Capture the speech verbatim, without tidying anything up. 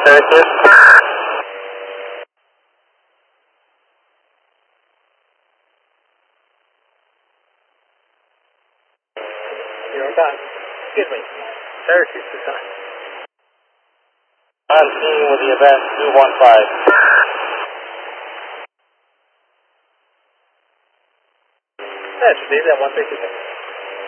Syracuse. Zero time. Excuse me. Syracuse to time. On scene with the event two one five. That should be that one fifty-six.